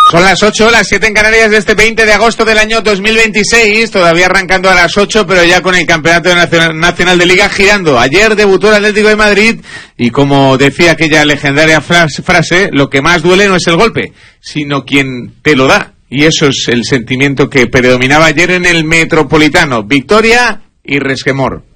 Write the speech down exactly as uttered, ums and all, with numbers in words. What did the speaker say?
Son las ocho, las siete en Canarias de este veinte de agosto del año dos mil veintiséis, todavía arrancando a las ocho, pero ya con el Campeonato Nacional de Liga girando. Ayer debutó el Atlético de Madrid y, como decía aquella legendaria frase, lo que más duele no es el golpe, sino quien te lo da. Y eso es el sentimiento que predominaba ayer en el Metropolitano. Victoria y resquemor.